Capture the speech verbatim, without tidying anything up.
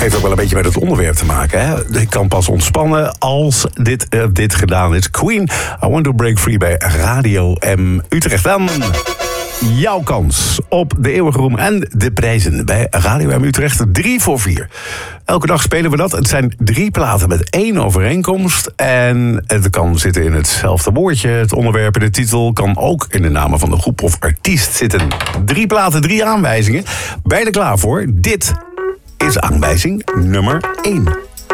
heeft ook wel een beetje met het onderwerp te maken. Hè? Ik kan pas ontspannen als dit, uh, dit gedaan is. Queen, I Want to Break Free bij Radio M Utrecht. Dan jouw kans op de eeuwige roem en de prijzen bij Radio M Utrecht. Drie voor vier. Elke dag spelen we dat. Het zijn drie platen met één overeenkomst. En het kan zitten in hetzelfde woordje. Het onderwerp en de titel kan ook in de namen van de groep of artiest zitten. Drie platen, drie aanwijzingen. Ben je er klaar voor? Dit is aanwijzing nummer één.